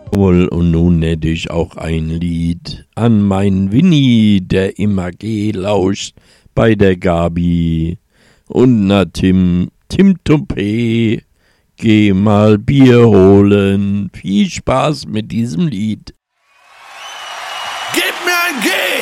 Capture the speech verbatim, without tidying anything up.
Wohl, und nun hätte ich auch ein Lied an meinen Winnie, der immer gelauscht bei der Gabi. Und na Tim, Tim Toupé, geh mal Bier holen. Viel Spaß mit diesem Lied. Gib mir ein G!